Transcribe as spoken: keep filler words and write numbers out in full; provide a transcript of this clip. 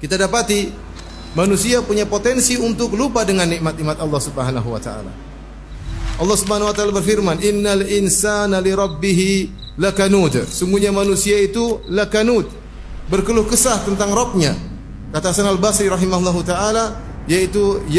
Kita dapati manusia punya potensi untuk lupa dengan nikmat-nikmat Allah Subhanahu wa taala. Allah Subhanahu wa taala berfirman, "Innal insana li rabbih lakanud." Sungguhnya manusia itu lakanud, berkeluh kesah tentang Rabbnya. Kata Hasan Al-Basri rahimahullahu taala, yaitu